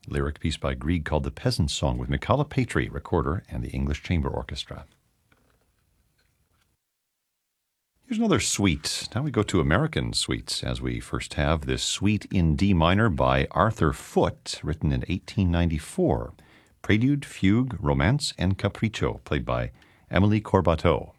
lyric piece by Grieg called The Peasant's Song with Michala Patry, recorder, and the English Chamber Orchestra. Here's another suite. Now we go to American suites, as we first have this Suite in D minor by Arthur Foote, written in 1894. Prelude, Fugue, Romance, and Capriccio, played by Emily Corbateau.